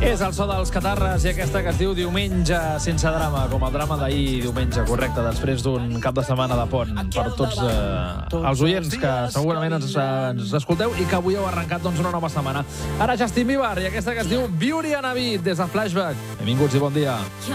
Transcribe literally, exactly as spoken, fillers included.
És el so dels Catarres i aquesta que es diu Diumenge sense drama, com el drama d'ahir diumenge, correcte, després d'un cap de setmana de pont per tots eh, els oients que segurament ens, ens escolteu i que avui heu arrencat doncs, una nova setmana. Ara Justin Bieber i aquesta que es diu Beauty and a Beat des de Flashback. Benvinguts i bon dia.